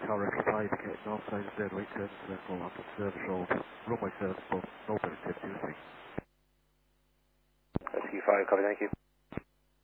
tower F5, getting off side of Z, right turn circle, up the service road, runway service, but no better tip, 23. SQ5, copy, thank you.